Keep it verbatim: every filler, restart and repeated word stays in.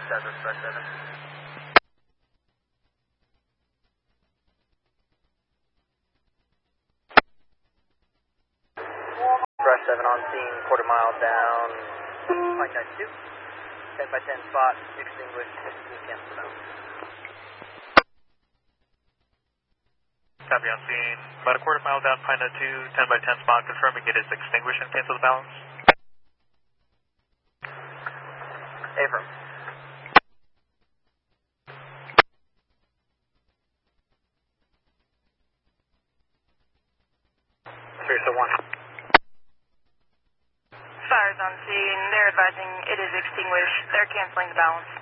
Southwest Star seven. Star seven on scene, quarter mile down, flight ninety-two. ten by ten spot, extinguished, cancel the balance. Copy on scene. About a quarter mile down, Pine two, ten by ten spot, confirming it is extinguished and cancel the balance. Affirm. three so one. Fires on scene. They're advising it is extinguished. They're canceling the balance.